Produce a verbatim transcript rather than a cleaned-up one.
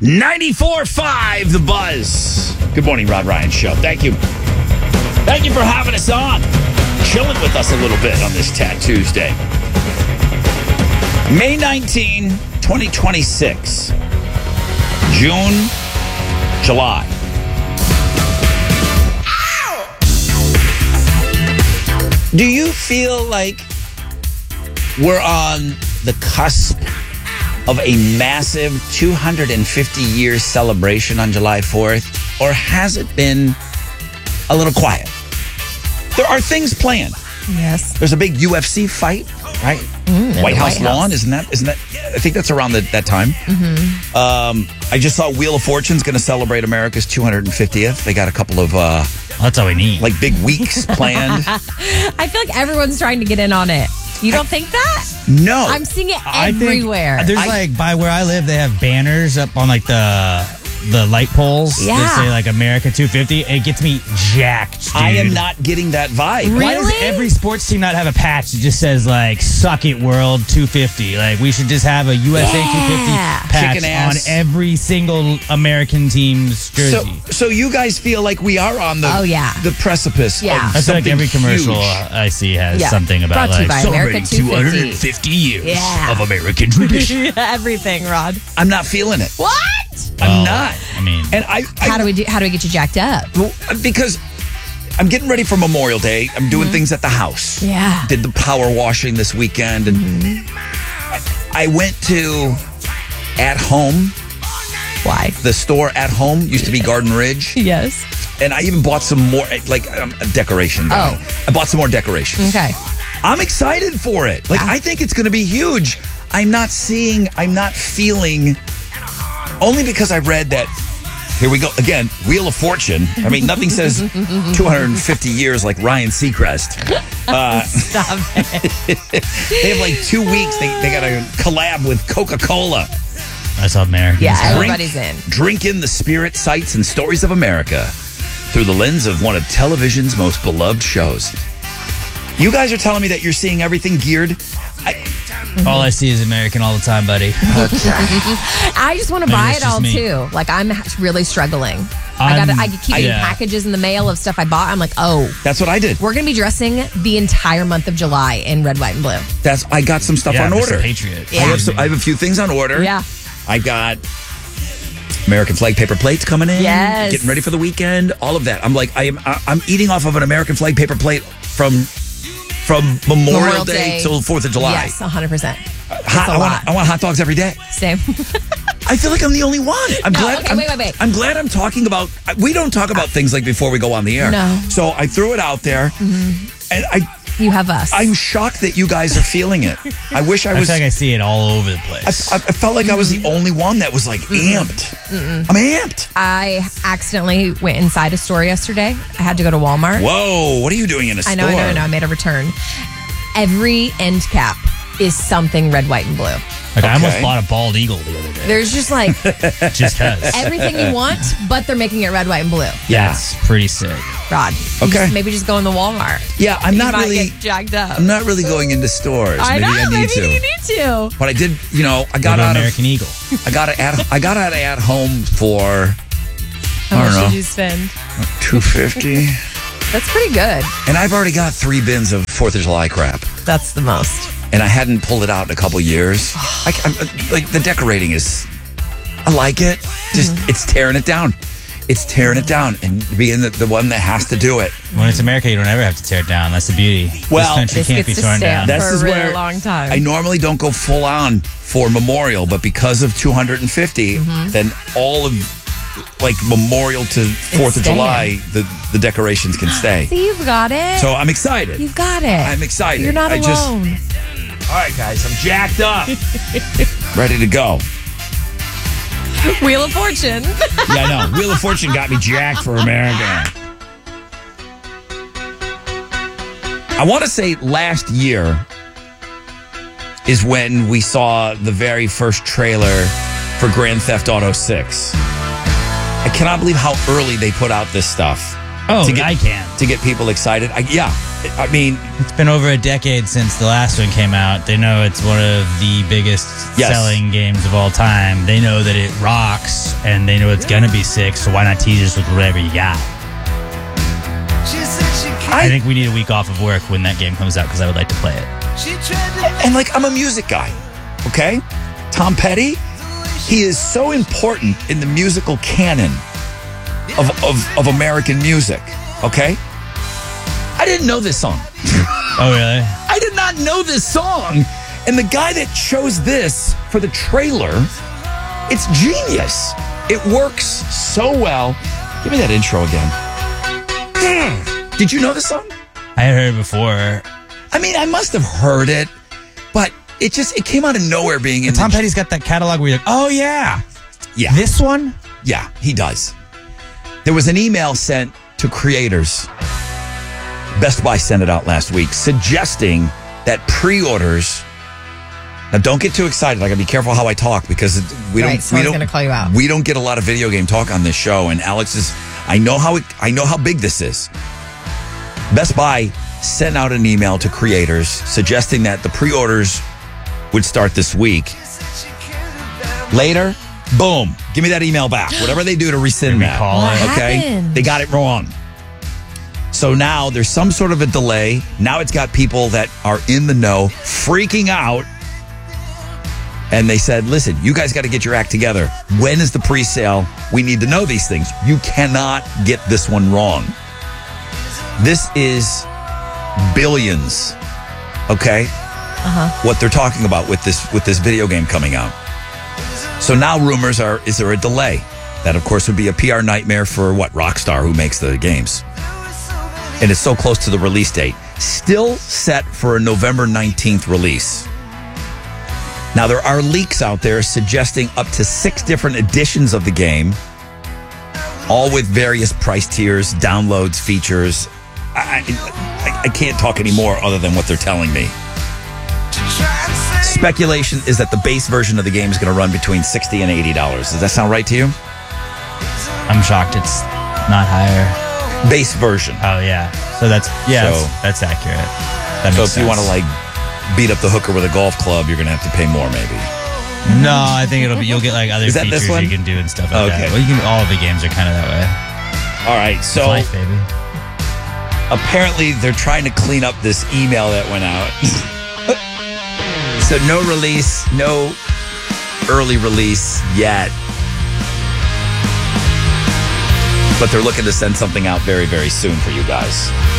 ninety-four point five The Buzz. Good morning, Rod Ryan Show. Thank you. Thank you for having us on. Chilling with us a little bit on this Tat Tuesday. May nineteenth, twenty twenty-six. June, July. Do you feel like we're on the cusp of a massive two hundred fifty year celebration on July fourth? Or has it been a little quiet? There are things planned. Yes. There's a big U F C fight, right? Mm, White House White lawn, House. isn't that? Isn't that? I think that's around the, that time. Mm-hmm. Um, I just saw Wheel of Fortune's going to celebrate America's two hundred fiftieth. They got a couple of uh, That's all we need. like big weeks planned. I feel like everyone's trying to get in on it. You don't think that? No, I'm seeing it I think everywhere. there's I- like by where I live, they have banners up on like the the light poles Yeah. that say like America two fifty. It gets me jacked, dude. I am not getting that vibe. Why does Really? every sports team not have a patch that just says like "Suck it, World two fifty"? Like we should just have a U S A Yeah. two fifty patch Chicken ass. on every single American team's So, jersey. so you guys feel like we are on the Oh, yeah. the precipice Yeah. of I feel like something every commercial huge. I see has Yeah. something about Brought to you like by America Celebrating two fifty. years Yeah. of American tradition. Everything, Rod. I'm not feeling it. What? I'm Oh, not. I mean, And I, I How do we do? How do we get you jacked up? Well, because I'm getting ready for Memorial Day. I'm doing things at the house. Mm-hmm. Yeah. Did the power washing this weekend, and I, I went to At Home. Why? The store At Home used to be Garden Ridge, Yes. and I even bought some more, like um, a decoration. guy. Oh. I bought some more decorations. Okay. I'm excited for it. Like, I think it's going to be huge. I'm not seeing, I'm not feeling, only because I read that, here we go, again, Wheel of Fortune. I mean, nothing says two hundred fifty years like Ryan Seacrest. Uh, Stop it. they have like two weeks. They, they got to collab with Coca-Cola. that's all Americans. Yeah, Drink- everybody's in. Drink in the spirit, sights, and stories of America through the lens of one of television's most beloved shows. You guys are telling me that you're seeing everything geared. I, All I see is American all the time, buddy. I just want to Maybe buy it's it just all me. too. Like I'm really struggling. I I'm- got. I keep getting yeah. packages in the mail of stuff I bought. I'm like, oh, that's what I did. we're gonna be dressing the entire month of July in red, white, and blue. That's I got some stuff Yeah, on Mister order. Patriot. I have some, I have a few things on order. Yeah. I got American flag paper plates coming in. Yes. Getting ready for the weekend. All of that. I'm like I am. I- I'm eating off of an American flag paper plate from from Memorial, Memorial Day, Day. till Fourth of July. Yes, one hundred percent. Hot, a I want lot. I want hot dogs every day. Same. I feel like I'm the only one. I'm No, glad. okay, I'm, wait, wait, wait. I'm glad I'm talking about. We don't talk about things like before we go on the air. No. Mm-hmm. So I threw it out there, and I You have us. I'm shocked that you guys are feeling it. I wish I I was. feel like I see it all over the I, place. I, I felt like I was the only one that was like amped. I'm amped. I accidentally went inside a store yesterday. I had to go to Walmart. Whoa! What are you doing in a I store? know, I know, I know. I made a return. Every end cap is something red, white, and blue. Like I almost Okay. bought a bald eagle the other day. There's just like Just cause. everything you want, but they're making it red, white, and blue. Yeah. That's pretty sick. Rod. You Okay. just- maybe just go in the Walmart. Yeah, I'm You not might really. get jacked up. I'm not really going into stores. I maybe know. I need maybe to. you need to. But I did. You know, I got Go to out American of. Eagle. I got it at. I got out of at home for How I much don't know. did you spend? two fifty, That's pretty good. and I've already got three bins of Fourth of July crap. That's the most. And I hadn't pulled it out in a couple years. Like, I'm, like the decorating is, I like it. Just it's tearing it down. It's tearing it down, and being the, the one that has to do it. When it's America, you don't ever have to tear it down. That's the beauty. Well, this country This can't gets be to torn stay down. up This for is a really where long time. I normally don't go full on for Memorial, but because of two hundred fifty, then all of like Memorial to Fourth of staying. July, the the decorations can stay. See, you've got it. So I'm excited. You've got it. I'm excited. You're not I just- alone. All right, guys, I'm jacked up, ready to go. Wheel of Fortune. Yeah, I know. Wheel of Fortune got me jacked for America. I want to say last year is when we saw the very first trailer for Grand Theft Auto six. I cannot believe how early they put out this stuff. Oh, to get, I can. to get people excited. I, yeah, I mean, It's been over a decade since the last one came out. They know it's one of the biggest Yes. selling games of all time. They know that it rocks, and they know it's going to be sick, so why not tease us with whatever you got? I, I, think we need a week off of work when that game comes out because I would like to play it. and like I'm a music guy, okay? Tom Petty, he is so important in the musical canon of, of, of American music, okay? I didn't know this song. Oh, really? I did not know this song. And the guy that chose this for the trailer, it's genius. It works so well. Give me that intro again. Did you know this song? I had heard it before. I mean, I must have heard it, but it just, it came out of nowhere being in Tom the, Petty's got that catalog where you're like, oh, yeah. Yeah. This one? Yeah, he does. There was an email sent to creators. Best Buy sent it out last week, suggesting that pre-orders. Now, don't get too excited. I gotta be careful how I talk because we Right, don't. someone's we don't. gonna call you out. We don't get a lot of video game talk on this show, and Alex is. I know how. It, I know how big this is. Best Buy sent out an email to creators suggesting that the pre-orders would start this week. Later, boom, give me that email back. Whatever they do to rescind They that. recall What it. Okay, happened? they got it wrong. So now there's some sort of a delay. Now it's got people that are in the know freaking out. And they said, listen, you guys got to get your act together. When is the pre-sale? We need to know these things. You cannot get this one wrong. This is billions. Okay? Uh-huh. What they're talking about with this with this video game coming out. So now rumors are, is there a delay? That, of course, would be a P R nightmare for what? Rockstar, who makes the games. And it's so close to the release date. Still set for a November nineteenth release. Now, there are leaks out there suggesting up to six different editions of the game, all with various price tiers, downloads, features. I, I, I can't talk anymore other than what they're telling me. Speculation is that the base version of the game is going to run between sixty dollars and eighty dollars. Does that sound right to you? I'm shocked it's not higher. Base version. Oh, yeah. So that's, yeah, So- that's, that's accurate. That So makes if you want to sense. like beat up the hooker with a golf club, you're going to have to pay more maybe. No, I think it'll be, you'll get like other Is that this features one? you can do and stuff like Okay. that. Well, you can, all of the games are kind of that way. All right. So Life, baby. apparently they're trying to clean up this email that went out. So no release, no early release yet. But they're looking to send something out very, very soon for you guys.